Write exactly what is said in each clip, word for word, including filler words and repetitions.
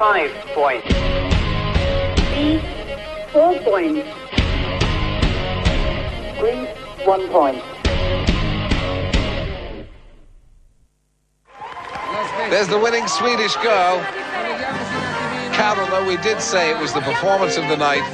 five points. East four points. Greece one point. There's the winning Swedish girl. Carol, though we did say it was the performance of the night.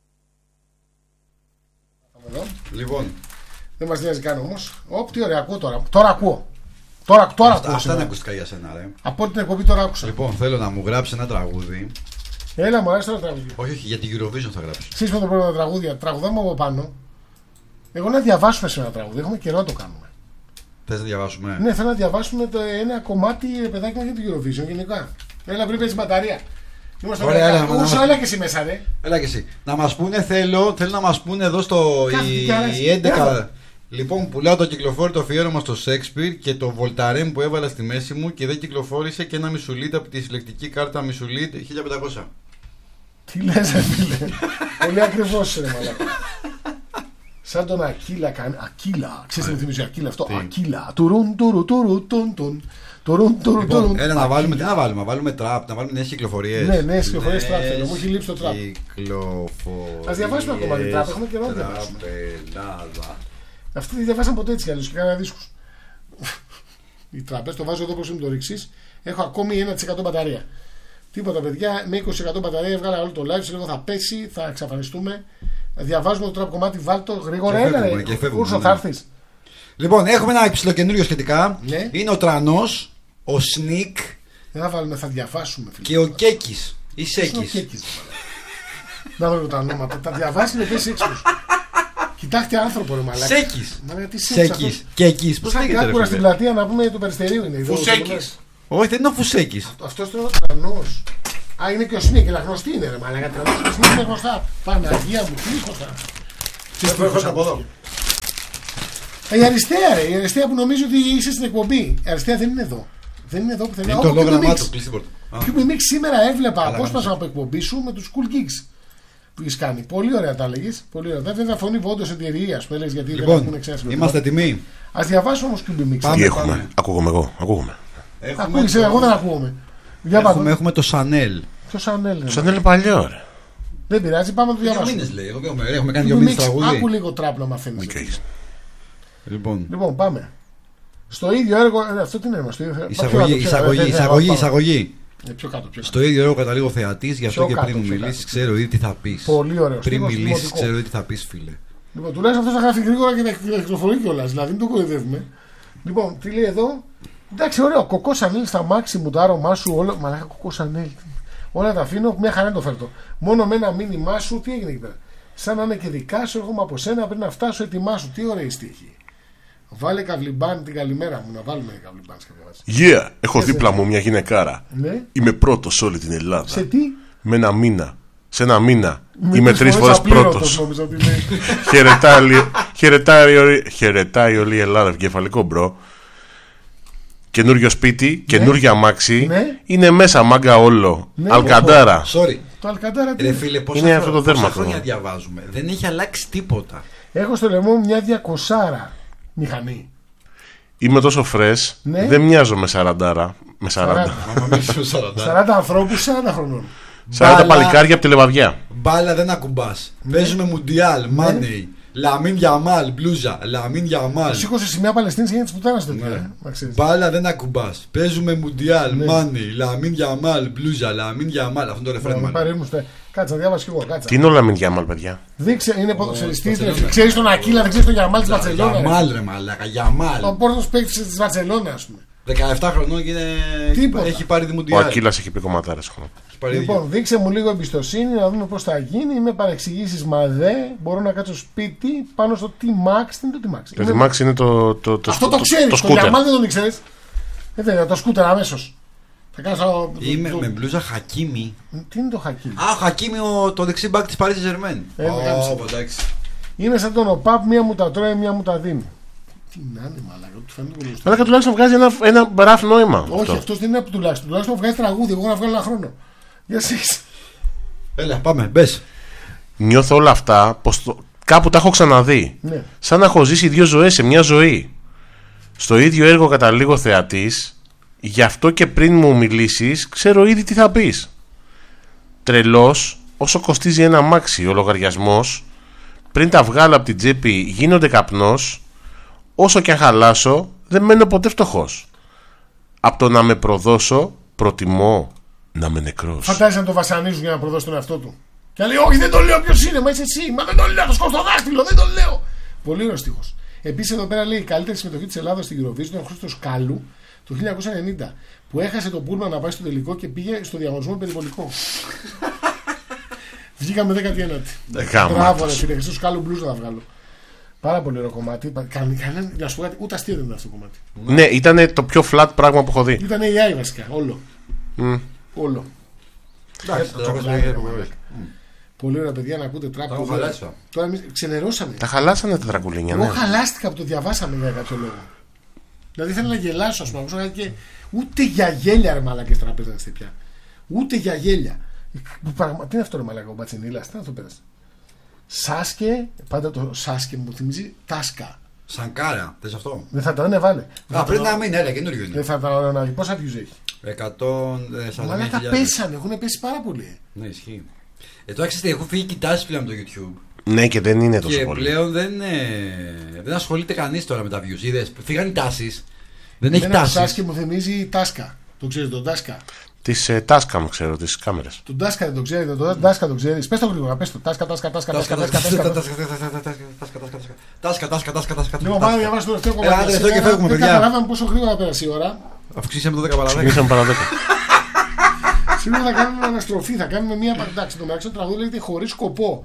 Λοιπόν, δεν μας νοιάζει καν όμως. Ωπ, τι ωραία, ακούω τώρα. Τώρα ακούω. Τώρα, τώρα αυτά, ακούω. αυτά είναι ακουστικά για σένα, ρε. Από την εκπομπή τώρα άκουσα. Λοιπόν, θέλω να μου γράψει ένα τραγούδι. Έλα, μου αρέσει το τραγούδι. Όχι, όχι, για την Eurovision θα γράψω. Εσείς με το πρώτο τραγούδια, τραγουδάμε από πάνω. Εγώ να διαβάσουμε σε ένα τραγούδι. Έχουμε καιρό να το κάνουμε. Θες να διαβάσουμε? Ναι, θέλω να διαβάσουμε το, ένα κομμάτι, παιδάκι μου, για την Eurovision γενικά. Έλα, πριν παίζει μπαταρία. Είμαστε ωραία, έλα, Ούσο, να... έλα και εσύ μέσα, ρε. Έλα και εσύ. Να μας πούνε, θέλω, θέλω να μας πούνε εδώ στο η έντεκα. Λοιπόν, πουλάω το κυκλοφόρητο αφιέρωμα στο Σέξπιρ και το Βολταρέμ που έβαλα στη μέση μου και δεν κυκλοφόρησε και ένα μισουλίτ από τη συλλεκτική κάρτα μισουλίτ χίλια πεντακόσια. Τι λες, ρε φίλε. Πολύ ακριβώς, ρε μαλάκα. Σαν τον Ακύλα κάνει. Ακύλα. Ξέρεις τι μου θυμίζει Ακύλα αυτό? Ακύλα. Τουρούν, τουρου, τουρου, τουν, τουν. Τουρούν, τουρου, τουρου. Έλα να βάλουμε, τι να βάλουμε, να βάλουμε τραπ, να βάλουμε νέες κυκλοφορίες. Ναι, νέες κυκλοφορίες τραπ θέλω. Μου έχει λείψει το τραπ. Κυκλοφορίες. Ας διαβάσουμε ακόμα την τραπ, έχουμε καιρό να διαβάσουμε. Αυτοί δεν διαβάσαν ποτέ έτσι κι αλλιώς και κάνανε δίσκους. Οι τραπές, το βάζω εδώ πως είναι το ρίξεις. Έχω ακόμη ένα τοις εκατό μπαταρία. Τίποτα, παιδιά, με είκοσι τοις εκατό μπαταρία έβγαλα όλο το live. Σε λίγο θα πέσει, θα εξαφανιστούμε. Διαβάζουμε το τραπ κομμάτι, βάλτο γρήγορα. Έλα, Ούρσο, θα έρθεις. Λοιπόν, έχουμε ένα υψηλοκαινούριο σχετικά. Ναι. Είναι ο Τρανός, ο Σνικ. Δεν θα βάλουμε, θα διαβάσουμε. Φίλε. Και ο Κέκης. Ή Σέκης. Να δω τα ονόματα. Τα διαβάσει με πέσει έξω. Κοιτάξτε άνθρωπο, ρε μαλάκα. Σέκης. Σέκης. Κέκης. Πώς λέγεται? Άκουρα στην πλατεία να πούμε του Περιστερίου είναι. Φουσέκης. Όχι, δεν είναι ο Φουσέκης. Αυτό είναι ο Τρανός. Α, είναι και ο Σνικ. Αλλά γνωστή είναι, ρε μαλάκα. Τρανός και Σνικ είναι γνωστά. Παναγία μου, τι γνωστά. Τι γνωστά από εδώ. Η αριστεία, ρε. Η αριστεία που νομίζω ότι είσαι στην εκπομπή. Η αριστεία δεν είναι εδώ. Δεν είναι εδώ που θέλει. Είναι το ολόγραμμά του. Κλείσει την πόρτα. Και που Mix σήμερα έβλεπα απόσπασμα από εκπομπή σου με τους Cool Geeks που έχεις κάνει. Πολύ ωραία τα έλεγες. Πολύ ωραία. Βέβαια φωνή βόντος εταιρείας που έλεγες γιατί λοιπόν, δεν έχουν εξέσπιση. Είμαστε ετοιμοί. Ας διαβάσουμε όμως Cubi Mix. Τι έχουμε. Ακούγομαι εγώ. Ακούγομαι. Ακούγεσαι, εγώ δεν ακούγομαι. Έχουμε, έχουμε το Chanel. Το Chanel. Το Chanel είναι παλιό, ρε. Δεν πειράζει, πάμε να το διαβάσουμε. Δύο μήνες λέει. Έχουμε κάνει δύο μήνες τραγούδι. Άκου λίγο τραπ να μαθαίνεις. Λοιπόν. Λοιπόν, πάμε. Στο ίδιο έργο. Αυτό τι είναι, στο ίδιο... Εισαγωγή, εισαγωγή, εισαγωγή, εισαγωγή. Ε, πιο κάτω, πιο κάτω. Στο ίδιο έργο καταλήγω θεατής, γι' αυτό πιο και πριν κάτω, μου μιλήσεις, ξέρω ήδη τι θα πεις. Πολύ ωραίο. Πριν μιλήσεις, ξέρω ήδη τι θα πεις, φίλε. Λοιπόν, τουλάχιστον αυτό θα γράφει γρήγορα και θα κυκλοφορεί κιόλας. Δηλαδή, μην το κοροϊδεύουμε. Λοιπόν, τι λέει εδώ. Εντάξει, ωραίο. Κοκό Σανέλ στα μάξι μου, το άρωμά σου. Όλο... Μαλάκα, Κοκό Σανέλ. Όλα τα αφήνω, μια χαρά το φέρτο. Μόνο με ένα μήνυμά σου, τι έγινε εκεί πέρα. Σαν να είναι και δικά σου, έρχομαι από σένα πριν να φτάσω, ετοιμάσου. Τι ωραία στίχη. Βάλε καβλιμπάν την καλημέρα μου, να βάλουμε καβλιμπάν σε κάποια βάση. Yeah, έχω δίπλα μου μια γυναικάρα. Ναι. Είμαι πρώτος σε όλη την Ελλάδα. Σε τι? Με ένα μήνα. Σε ένα μήνα. Με Είμαι τρεις φορές πρώτος. Χαιρετάει όλη η Ελλάδα. Ευγεφαλικό μπρο. Καινούριο σπίτι, ναι. Καινούργια αμάξι. Ναι. Είναι μέσα μάγκα όλο. Ναι. Αλκαντάρα. Sorry. Το Αλκαντάρα τι ρε φίλε, πόσα είναι αυτό το δέρμα χρόνια διαβάζουμε. Δεν έχει αλλάξει τίποτα. Έχω στο λαιμό μια διακοσάρα μηχανή. Είμαι τόσο φρες, ναι. Δεν μοιάζω με σαραντάρα. Με σαράντα. σαράντα ανθρώπους, σαράντα χρονών. σαράντα παλικάρια από τη Λεβαδιά. Μπάλα δεν ακουμπάς. Ναι. Παίζουμε Μουντιάλ, Μάνεϊ. Λαμίν Γιαμάλ, μπλούζα. Λαμίν Γιαμάλ. Σήκωσε σημαία Παλαιστίνης και για τις πουτάνας του. Μπάλα δεν ακουμπάς. Παίζουμε Μουντιάλ, Μάνεϊ. Λαμίν Γιαμάλ, μπλούζα. Λαμίν Γιαμάλ. Αυτό είναι το ρεφρέν. Κάτσα, διάβασα και εγώ. Κάτσα. Τι είναι ο Λαμίν Γιαμάλ, παιδιά? Δείξε, είναι ποδοσφαιριστής. Ξέρεις τον Ακύλα, δεν ξέρεις τον Γιαμάλ της Βαρσελόνας. Γιαμάλ, ρε μαλάκα, Γιαμάλ. Ο πρώτος παίκτης της Βαρσελόνας, ας πούμε. δεκαεπτά χρονών και είναι... έχει πάρει τη Μουντιάλ. Ο Ακύλας έχει πει κομματάρες χρόνο. Λοιπόν, δείξε μου λίγο εμπιστοσύνη να δούμε πώς θα γίνει. Με παρεξηγήσεις μαδέ. Μπορώ να κάτσω σπίτι πάνω στο T-Max. Τι είναι το T-Max? Το είναι... T-Max είναι το, το, το, αυτό το, το ξέρεις. Το, το Γιαμάλ δεν τον ήξερες. Ε, βέβαια, το σκούτερ αμέσως. Θα κάνω το, είμαι το, με μπλούζα Χακίμι. Τι είναι το Χακίμι? Α, ο Χακίμι, το δεξί μπακ της Paris Saint-Germain. Ε, oh, είναι σαν τον ΟΠΑΠ, μία μου τα τρώει, μία μου τα δίνει. Τι να είναι, μαλάκα, του φαίνεται πολύ. Αλλά τουλάχιστον βγάζει ένα, ένα ράφι νόημα. Όχι, αυτό δεν είναι τουλάχιστον. Τουλάχιστον βγάζει τραγούδι. Εγώ να βγάλω ένα χρόνο. Για εσείς. Έλα, πάμε, μπες. Νιώθω όλα αυτά πως το... κάπου τα έχω ξαναδεί. Ναι. Σαν να έχω ζήσει δύο ζωές σε μια ζωή. Στο ίδιο έργο καταλήγω θεατής. Γι' αυτό και πριν μου μιλήσεις, ξέρω ήδη τι θα πεις. τρελός όσο κοστίζει ένα αμάξι. Ο λογαριασμός πριν τα βγάλω από την τσέπη γίνονται καπνός. Όσο και αν χαλάσω δεν μένω ποτέ φτωχός. Από το να με προδώσω προτιμώ να είμαι νεκρός. Φαντάζεσαι να το βασανίζουν για να προδώσει τον εαυτό του. Και λέει: όχι, δεν το λέω ποιος είναι, μα είσαι εσύ. Μα δεν το λέω, το σκοτώ στο δάχτυλο, δεν το λέω. Πολύ ωραίο στίχος. Επίσης εδώ πέρα λέει: η καλύτερη συμμετοχή της Ελλάδας στην Eurovision ήταν ο Χρήστος Κάλου το χίλια εννιακόσια ενενήντα, που έχασε τον πούλμα να πάει στο τελικό και πήγε στο διαγωνισμό περιβολικό. Βγήκαμε δέκατη ένατη. Μπράβο, ρε φίλε, Χρήστος Κάλου μπλουζ να βγάλω. Πάρα πολύ ωραίο κομμάτι. Κανένα, να σου πω κάτι, ούτε αστείο δεν ήταν αυτό το κομμάτι. Ναι, ήταν το πιο flat πράγμα που έχω δει. Ήταν έι άι βασικά, όλο. Mm. Όλο. Εντάξει, πολύ ωραία παιδιά να ακούτε τραπ. Τώρα εμείς ξενερώσαμε. Τα χαλάσανε τα τρακουλίνια, ναι. Εγώ χαλάστηκα που το διαβάσαμε για κάποιο λόγο. Δηλαδή θέλω να γελάσω, α πούμε. Και ούτε για γέλια ρε μαλακές τραπέζα δεν πια. Ούτε για γέλια. Τι είναι αυτό ρε μαλακό, ο Μπατσινίλας, τι είναι αυτό πέρασε. Σάσκε, πάντα το Σάσκε μου θυμίζει Τάσκα. Σανκάρα, θες αυτό. Δεν θα το έβαλε. Α, πρέπει να μην, έλα, καινούριο είναι. Δεν θα τα ανέβαλε. Πόσα views έχει. εκατόν σαράντα Μα τα χιλιάδες. πέσανε, έχουν πέσει πάρα πολύ. Ναι, ισχύει. Ε, τώρα ξέρετε, έχουν φύγει κοιτάσεις πλέον από το YouTube. Ναι, και δεν είναι τόσο Και πολύ. πλέον δεν, ε, δεν ασχολείται κανείς τώρα με τα views. Είδες, φύγαν οι τάσεις. Δεν έχει Ένα τάσεις. Σάσκε μου θυμίζει Τάσκα. Το ξέρεις τον Τάσκα. Τις ε, Tascam, ξέρω, τις κάμερες. Τον Τάσκα δεν το ξέρετε, τον Τάσκα το ξέρεις. Πες το γρήγορα, πες το. Τάσκα, Τάσκα, Τάσκα, Τάσκα, Τάσκα, Τάσκα. Λοιπόν, πάμε να διαβάσουμε το τελευταίο κομμάτι. Άντε, εδώ και φεύγουμε, Δεν παιδιά. καταλάβαμε πόσο γρήγορα πέρασε η ώρα. Αυξήσαμε το δέκα παρά δέκα. Ξεκινήσαμε παρά δέκα. Σήμερα θα κάνουμε αναστροφή, θα κάνουμε μία παρτάξη. Το μεταξύ του τραγούδι λέγεται χωρίς σκοπό.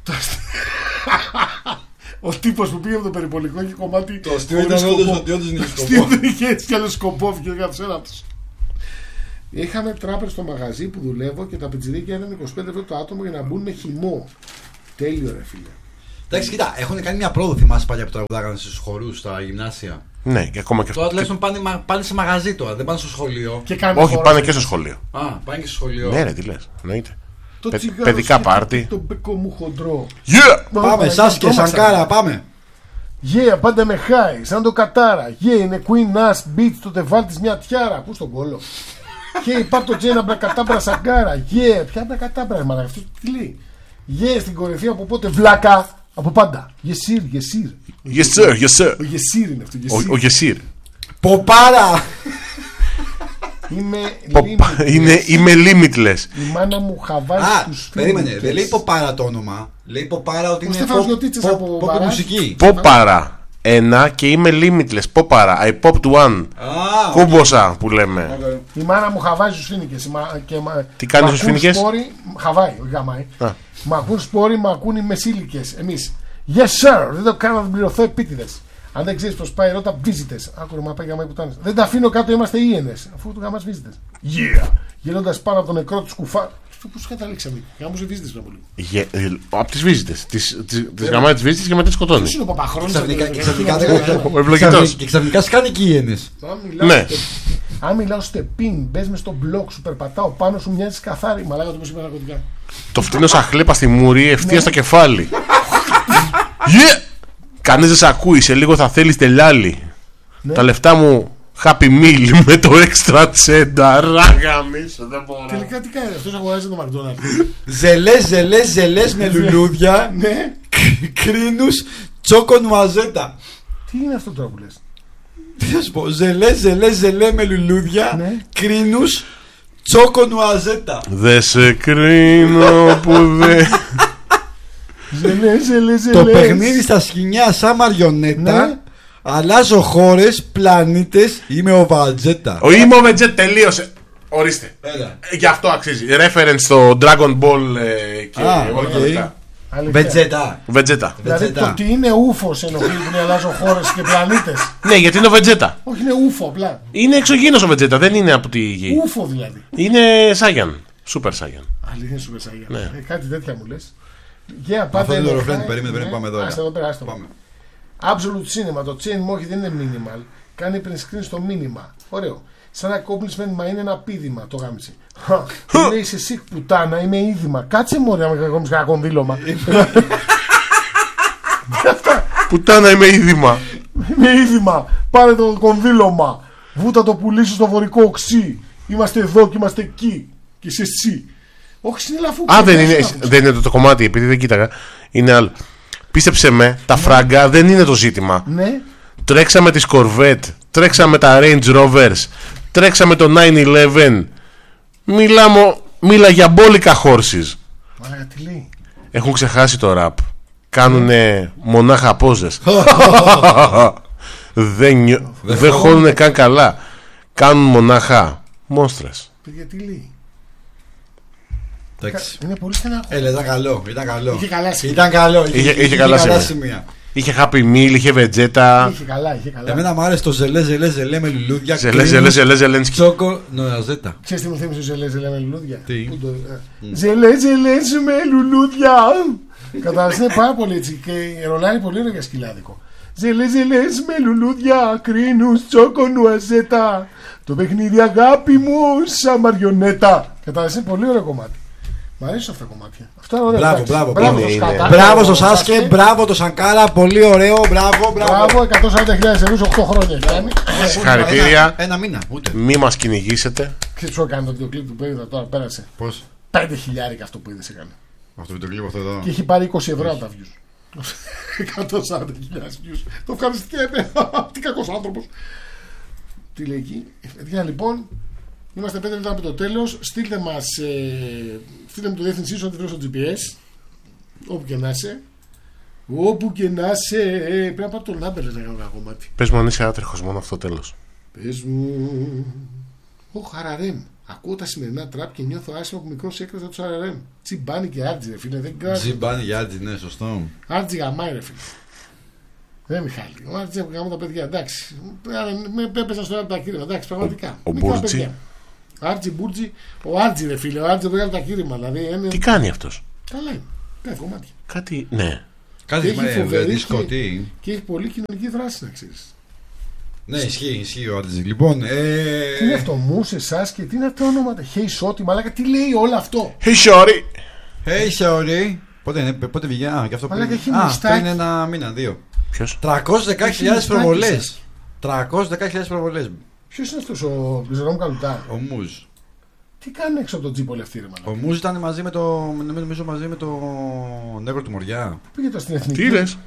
Ο τύπος που πήγε από το περιπολικό είχε κομμάτι. Το αστείο ήταν όντως ότι όντως είναι σκοπό. Αστείο δεν είχε έτσι κι άλλο σκοπό, και έγραψε ένα από τους. Είχαμε τράπερ στο μαγαζί που δουλεύω και τα πετσιδίκια ήταν είκοσι πέντε ευρώ το άτομο για να μπουν με χυμό. Τέλειο ρε φίλε. Εντάξει, κοίτα, έχουν κάνει μια πρόοδο, θυμάσαι παλιά που τραγουδάγανε στους χορούς στα γυμνάσια. Ναι, και ακόμα και Τώρα αυτό. τουλάχιστον πάνε, πάνε σε μαγαζί τώρα, δεν πάνε στο σχολείο. Και κάνουμε Όχι, χώρο. πάνε και στο σχολείο. Α, πάνε και στο σχολείο. Ναι, ρε, τι λες. Εννοείται. Το Παι- τσιγάρο παιδικά σκέφτεται πάρτι. Το μπεκό μου χοντρό. Yeah! Πάμε, Σάσκε, Σανκάρα, πάμε. Yeah, πάντα με χάι, σαν το κατάρα. Yeah, είναι Queen Nash Beats, τότε βάλτης μια τιάρα. Ακούς τον κόλλο. Και υπάρχει το Τζένα Μπρακατάμπρα Σαγκάρα. Yeah, ποια Μπρακατάμπρα, μαλάκα, αυτό τι λέει. Yeah, στην κορυφή από πότε βλάκα. Από πάντα. Γεσίρ, γεσίρ. Yes sir, yes sir. Ο Γεσίρ είναι αυτό. Ο- Ο Γεσίρ. Ποπάρα! Είμαι Ποπα- limitless. είναι- Είμαι limitless. Η μάνα μου χαβάζει Α, τους περίμενε, φίλους. δεν λέει Ποπάρα το όνομα. Λέει Ποπάρα ότι Ο είναι Στέφανος pop- Λιωτίτσας pop- από pop Βαράς. μουσική. Πόπαρα. Ένα και είμαι limitless. Πόπαρα. I popped one. Α, Κούμποσα που λέμε. Η μάνα μου χαβάζει στους φοίνικες. Μα- και μα- Τι κάνει μ' στους ακούν φοίνικες? σπόροι, χαβάει, όχι γαμάει. Α. Μ' ακούν σπόροι, μ' ακούν οι μεσήλικες. Εμείς. Yes sir, δεν το κάνω να την πληρωθώ επίτηδες. Αν δεν ξέρεις πως πάει, ρώτα βίζιτες. Άκουρε, μα πάει γαμάει πουτάνες. Δεν τα αφήνω κάτω, είμαστε ίενες. Αφού το γαμάς βίζιτες. Yeah. Γελώντας πάνω από το νεκρό του σκουφά. Πώς καταλήξαμε. Γάμωσε βίζιτες πριν από λίγο. Από τις βίζιτες. Τις γαμάει τις βίζιτες και μετά τις σκοτώνει. Ποιος είναι ο Παπαχρόνης? Ξαφνικά- αυτό, και δεν- ξαφνικά- δεν- δεν- Ο ευλογητός. Και ξαφνικά σκάνε και οι ίενες. Αν μιλάω Ναι. στε- Αν μιλάω στεπίν, μπες μες στο μπλοκ σου, περπατάω πάνω σου, μοιάζεις καθάρι. Μαλάκα το πως είπα ναρκωτικά. Το φτύνω σαν χλέπα στη μουρή, ευθεία στο κεφάλι. Yeah! Κανείς δεν σε ακούει, σε λίγο θα θέλεις τελειάλι. Ναι. Τα λεφτά μου Happy Meal με το extra cheddar. Ράγαμίσο, δεν μπορώ. Τελικά τι κάνει, αυτός αγοράζει το McDonald's. Ζελές, ζελές, ζελές με λουλούδια. Ναι. Κρίνους, τσόκο νουαζέτα. Τι είναι αυτό τώρα που λες? Τι θα σου πω, ζελές, ζελές, ζελέ με λουλούδια. Ναι. Κρίνους, τσόκο νουαζέτα. Δε σε κρίνω που δεν. Ζελές, ζελές, ζελές. Το παιχνίδι στα σκηνιά σαν μαριονέτα. Ναι. Αλλάζω χώρες, πλανήτες, είμαι ο Βατζέτα. Ο είμαι ο Βετζέτ, τελείωσε. Ορίστε. Έλα. Ε, Γι' αυτό αξίζει. Reference στο Dragon Ball ε, και Α, όλα τα οκ. μετά. Αλήθεια. Βετζέτα. Βετζέτα. Δηλαδή Βετζέτα. το ότι είναι ούφος ενοχλεί που είναι αλλάζω χώρες και πλανήτες. Ναι, γιατί είναι ο Βετζέτα. Όχι, είναι ούφο απλά. Είναι εξωγήινος ο Βετζέτα, δεν είναι από τη γη. Ούφο δηλαδή. Είναι Σάγιαν. Σούπερ Σάγιαν. Αλήθεια σου Μεσαγία. Ναι. Ε, κάτι τέτοια μου λες. Yeah, Αυτό πάτε είναι το ενοχλάει. ρεφρέν, περίμενε, περίμενε, πάμε εδώ. Άστε εδώ πέρα, άστο. Πάμε. Absolute Cinema, το chain μου όχι δεν είναι minimal. Κάνει print screen στο μήνυμα. Ωραίο. Σαν accomplishment, μα είναι ένα πήδημα. Το γάμισε. Λέει είσαι εσύ πουτάνα, είμαι είδημα. Κάτσε μωρέ, άμα έχω ένα κονδύλωμα. Πουτάνα είμαι είδημα. Είμαι είδημα. Πάρε το κονδύλωμα. Βούτα το πουλί σου στο βορικό οξύ. Είμαστε εδώ και είμαστε εκεί. Και είσαι εσύ. Όχι, συνελαφού. Α, δεν είναι, δεν είναι το, το κομμάτι, επειδή δεν κοίταγα. Είναι άλλο. Πίστεψε με, τα φράγκα δεν είναι το ζήτημα. Ναι. Τρέξαμε τις Corvette, τρέξαμε τα Range Rovers, τρέξαμε το νάιν ηλέβεν. Μιλάμε, μίλα για μπόλικα horses. Μαλάκα, τι λέει. Έχουν ξεχάσει το ραπ. Κάνουνε μονάχα πόζες. Δεν, νιώ... δεν χώνουνε καν καλά. Κάνουν μονάχα μόνστρες. Παιδιά, τι λέει. Εντάξει. Είναι πολύ στενάχο. Έλα, ήταν καλό. Ήταν καλό. Είχε καλά σημεία. Ήταν καλό. Είχε, είχε, είχε καλά σημεία. σημεία. Είχε Happy Meal, είχε Βετζέτα. Είχε καλά, είχε καλά. Εμένα μου άρεσε το ζελέ, ζελέ, ζελέ με λουλούδια. Ζελέ, ζελέ, ζελέ, ζελένσκι. Τσόκο, νοαζέτα. Ξέρεις τι μου θύμισε το ζελέ, ζελέ με λουλούδια. Τι. Ζελέ, ζελέ με λουλούδια. Κατάλαβες, είναι πάρα πολύ έτσι και ρολάρει πολύ ωραίο για σκυλάδικο. Ζελέ, ζελέ με λουλούδια, κρίνους, τσόκο, νοαζέτα. Το παιχνίδι αγάπη μου σαν μαριονέτα. Κατάλαβες, είναι πολύ ωραίο κομμάτι. Μ' αρέσουν αυτά τα κομμάτια. Αυτό είναι ωραίο. Μπράβο, μπράβο. Μπράβο, είναι, το είναι. Σκάτα. Μπράβο στο Σάσκε, μπράβο το Σανκάρα, πολύ ωραίο, μπράβο, μπράβο. Μπράβο, εκατόν σαράντα χιλιάδες ευρώ, οκτώ χρόνια έχει κάνει. Συγχαρητήρια. Ένα, ένα μήνα, ούτε. Μη μας κυνηγήσετε. Ξέρεις ποιο έκανε το βίντεο κλιπ του Πέιδα τώρα, πέρασε. Πώς? Πέντε χιλιάρικα αυτό που είδες έκανε. Αυτό το κλειπ αυτό εδώ. Και έχει πάρει είκοσι ευρώ από τα views. εκατόν σαράντα χιλιάδες views. Το ευχαριστιέμαι. Τι κακός άνθρωπος. Τι λέει εκεί. Παιδιά, λοιπόν, είμαστε πέντε λεπτά από το τέλος. Στείλτε μας, ε, στείλτε μου το διεύθυνσή σου, αντιδρώ στο τζι πι ες. Όπου και να είσαι. Όπου και να είσαι. Ε, πρέπει να πάρω το number να κάνω ένα κομμάτι. Πες μου αν είσαι άτριχος μόνο αυτό τέλος. Πες μου. Ω Χαραρέμ. Ακούω τα σημερινά τραπ και νιώθω άσχημα που μικρός έκρασα του Χαραρέμ. Τσιμπάνι και Άρτζι, ρε φίλε. Δεν κράζει. Τζιμπάνι για Άρτζι, ναι, σωστό. Άρτζι γαμάει, ρε φίλε. Δεν Μιχάλη. Ο Άρτζι γαμάει τα παιδιά. Εντάξει. Με έπαιζαν στο άλλο τα κήρυμα. Εντάξει, πραγματικά. Ο Μπούρτζι. Άρτζι, Μπούρτζι. Ο Άρτζι, ρε φίλε. Ο Άρτζι το έκανε τα κήρυμα. Δηλαδή, είναι... Τι κάνει αυτός? Καλά είναι. Κάνει κομμάτια. Κάτι, ναι. Κάτι Και έχει φοβερή δίσκο, και- τι. Και έχει πολύ κοινωνική δράση, να ξέρει. Ναι, ισχύει, ισχύει ο Άρτζι. Λοιπόν, ε... Τι είναι αυτό, Μους, εσάς και τι είναι αυτό όνοματα. Hey, Shorty, μαλάκα, τι λέει όλο αυτό. Hey shorty. Hey, sorry. Πότε, είναι, πότε βγήκε, α, και αυτό πριν. Μαλάκα, έχει Α, μουστάκι. πριν ένα μήνα, δύο. Ποιος? τριακόσιες δέκα χιλιάδες Έχει μουστάκι προβολές. σας. τριακόσιες δέκα χιλιάδες προβολές. Ποιο είναι αυτό ο Ζερόμ Καλουτά. Ο Μουζ. Τι κάνει έξω από τον τζίπο όλοι αυτοί, ρε Ο μαλάκα. Μουζ ήταν μαζί με το. Νομίζω μαζί με το νεύρο του Μοριά. Πήγε τώρα στην εθνική. Τι λες?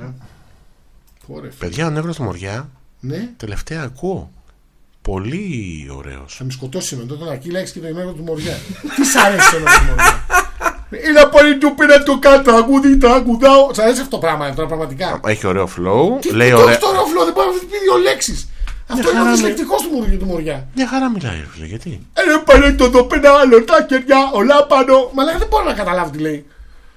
Ωραία, Παιδιά, ο Νέγρος του Μοριά ναι, τελευταία ακούω. Πολύ ωραίος. θα με σκοτώσει με τον Ακύλα και το νεύρο του Μοριά. Τι σ' αρέσει το νεύρο του Μοριά. Είναι πολύ του πήρα το κάτω, ακούδι, τα ακουδάω. Σ' αρέσει αυτό το πράγμα τώρα πραγματικά. Έχει ωραίο flow. Τι Λέει το ωραία. έχει τώρα ο Φλό, δεν μπορεί να πει δύο λέξεις. Αυτό είναι ο χαρά δυσλεκτικός του Μοριά- του Μοριά. Μια χαρά μιλάει, ρε φίλε, γιατί? Ένα πανέτο εδώ πέρα, άλλο τα κεριά, όλα πάνω. Μα λέγα δεν μπορώ να καταλάβω τι λέει.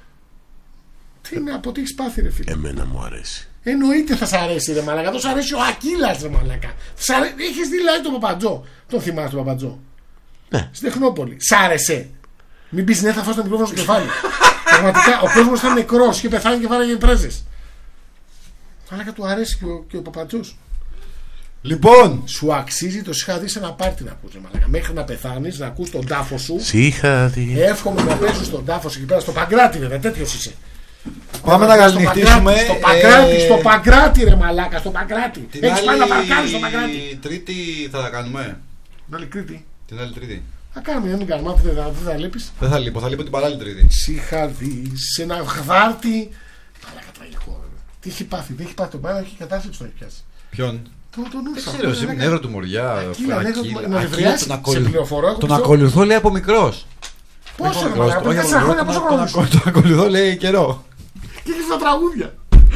Τι είναι, από τι έχεις πάθει, ρε φίλε. Εμένα μου αρέσει. Εννοείται θα σ' αρέσει, ρε μαλάκα. Θα σ' αρέσει ο Ακύλας, ρε μαλάκα. Έχεις δει δηλαδή τον Παπατζό. Τον θυμάσαι τον Παπατζό. Ναι. Στην Τεχνόπολη. Σ' άρεσε. Μην πει ναι, θα φας το μικρόφωνο στο κεφάλι. Πραγματικά ο κόσμος ήταν νεκρός και πεθάνει και βάραγε πρέζες. Μαλάκα του αρέσει και ο, και ο Παπατζός. Λοιπόν, Σου αξίζει, το είχα δει σε ένα πάρτι να ακούς, ρε μαλάκα. Μέχρι να πεθάνεις, να ακούς τον τάφο σου. Είχα δει. Εύχομαι να παίζεις στον τάφο σου εκεί πέρα στο Παγκράτη, βέβαια. Τέτοιος είσαι. πάμε να Στο καληνυχτήσουμε. Παγκράτη, Στο Παγκράτη, ε, στο Παγκράτη, ρε μαλάκα, στο Παγκράτη. Την Έχεις πάει να άλλη παρκάρεις στο Παγκράτη. Τρίτη θα τα κάνουμε. Την άλλη Κρήτη. Την άλλη Τρίτη. Θα κάνουμε, δεν την κάνουμε, αφού δεν θα- δεν θα λείπεις. Δεν θα λείπω, θα λείπω την παράλληλη Τρίτη. Σ' είχα δει σε ένα χδάρτη. Μαλάκα τραγικό, βέβαια. Τι έχει πάθει, τι έχει πάθει. Το πάνω έχει κατάσταση το έχει πιάσει. Ποιον? Το, το νου Δεν σου, ξέρω, αυτό εσύ δεν νεύρο του Μοριά. Ακύλα, Ακύλα, νεύρο του Μοριά. Ακύλα, Να νευριάσει, τον σε ακολου- πληροφορώ, έχω Τον πιστό. ακολουθώ λέει από μικρός. Πόσο ρε Μικρός, μαλάκα, όχι, τέσσερα από χρόνια, μικρός, πόσο τον χρόνο ακολου- σου. Τον ακολουθώ λέει καιρό. Και έχεις τα τραγούδια.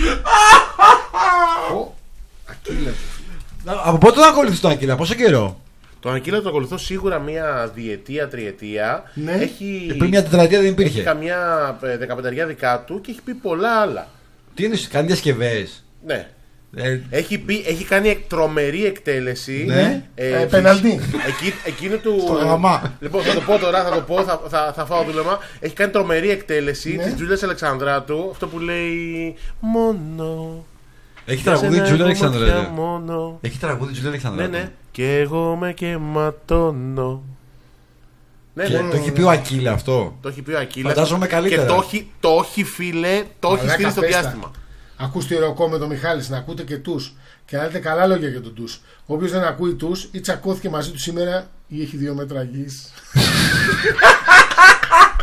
Ω, Ακύλα. Από πότε τον ακολουθείς τον Ακύλα, πόσο καιρό? Τον Ακύλα τον ακολουθώ σίγουρα μία διετία, τριετία. Ναι. Έχει, Ε, Πριν μια τετραετία δεν έχει υπήρχε. καμιά ε, δεκαπενταριά δικά του και έχει πει πολλά άλλα. Τι είναι, κάνει διασκευές. Ναι. Ε, Έχει, πει, έχει κάνει τρομερή εκτέλεση. Ναι. Ε, πεναλτί. Εκεί, εκείνο του. Στο γαμά. Λοιπόν, θα το πω τώρα, θα το πω, θα, θα, θα φάω δούλεμα. Έχει κάνει τρομερή εκτέλεση Ναι. της Τζούλιας Αλεξανδράτου. Αυτό που λέει. Μόνο. Έχει για τραγούδι σένα Τζούλια έχω ματιά Αλεξανδράτου. μόνο. Έχει τραγούδι Τζούλια Ναι, Αλεξανδράτου. ναι. Και εγώ με και ματώνω. Ναι, Και ναι. το έχει πει ο Ακύλα αυτό. Το έχει πει ο Ακύλας. Φαντάζομαι καλύτερα. Και το έχει, το έχει φίλε, το έχει Μαλάκα, στείλει στο πες τα. διάστημα. Ακούς τη ροκό με τον Μιχάλης, να ακούτε και τους. Και να λέτε καλά λόγια για τον τους. Όποιος δεν ακούει τους, ή τσακώθηκε μαζί του σήμερα, ή έχει δύο μέτρα γης.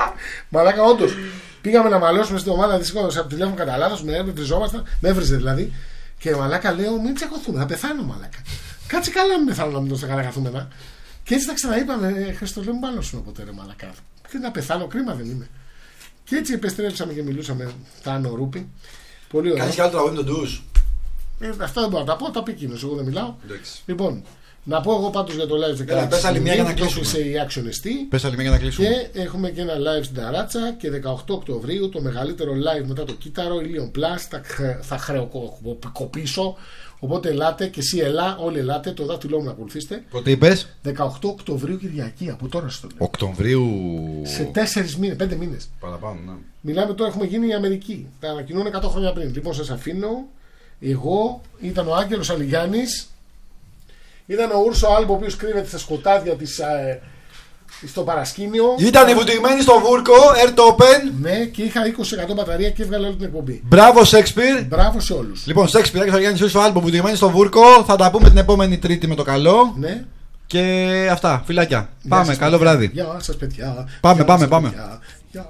Μαλάκα, όντως. Πήγαμε να μαλώσουμε στην ομάδα τη σηκώνα από τηλέφωνο κατά λάθος, με έβριζόμασταν, με έβριζε δηλαδή. Και μαλάκα λέω: μην τσακωθούμε, θα πεθάνω μαλάκα. Κάτσε καλά, μην πεθάνω να μην το καταγαθούμε να. Και έτσι τα ξαναείπαμε, Χριστό, λέω: μάλλον ποτέ ρε μαλάκα. Και να πεθάνω, κρίμα δεν είμαι. Και έτσι επιστρέψαμε και μιλούσαμε. Τάνο Ρούπι. Πολύ ωραία. Κάνεις κι άλλο τραγούδι με τον Ντους. Ε, αυτά δεν μπορώ να τα πω, τα πει εκείνος, εγώ δεν μιλάω. Λοιπόν, να πω εγώ πάντως για το live δεκαέξι. Πες άλλη μια για να κλείσουμε. Σε η Action ες τι. Πες άλλη μια για να κλείσουμε. Και έχουμε και ένα live στην Ταράτσα και δεκαοκτώ Οκτωβρίου το μεγαλύτερο live μετά το Κύτταρο, Ilion Plus. Θα, χρε, θα χρεοκοπήσω. Οπότε ελάτε και εσύ ελά, όλοι ελάτε. Το δάχτυλό μου να ακολουθήσετε. Πότε είπες? δεκαοκτώ Οκτωβρίου Κυριακή, από τώρα στο λέω. Οκτωβρίου. Σε τέσσερις μήνες, πέντε μήνες. Παραπάνω, ναι. Μιλάμε τώρα, έχουμε γίνει η Αμερική. Τα ανακοινούν εκατό χρόνια πριν. Λοιπόν, σας αφήνω. Εγώ, ήταν ο Άγγελος Αλιγιάννης. Ήταν ο Ούρσο Άλμπο, ο οποίος κρύβεται στα σκοτάδια της, ε, στο παρασκήνιο. Ήταν βουτυγμένη στο βούρκο, Air Open. Ναι, και είχα είκοσι τοις εκατό μπαταρία και έβγαλε όλη την εκπομπή. Μπράβο, Σέξπιρ. Μπράβο σε όλους. Λοιπόν, Σέξπιρ, Άγγελος Αλιγιάννης, Ούρσο Άλμπο, βουτυγμένη στο βούρκο. Θα τα πούμε την επόμενη Τρίτη με το καλό. Ναι. Και αυτά, φιλάκια. Γεια Πάμε, σας, καλό παιδιά. βράδυ. Γεια σας, παιδιά. Πάμε, Γεια πάμε, σας, πάμε. παιδιά.